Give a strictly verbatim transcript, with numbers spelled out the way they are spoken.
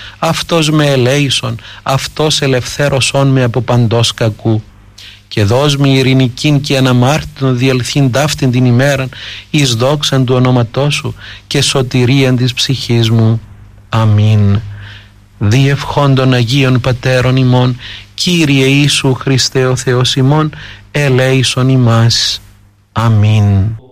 αυτός με ελέησον, αυτός ελευθέρωσόν με από παντός κακού. Και δώσ' μη ειρηνικήν και αναμάρτητον διελθήν ταύτην την ημέραν εις δόξαν του ονόματός σου και σωτηρίαν της ψυχής μου. Αμήν. Διευχών των Αγίων Πατέρων ημών, Κύριε Ιησού Χριστέ ο Θεός ημών, ελέησον ημάς. Αμήν.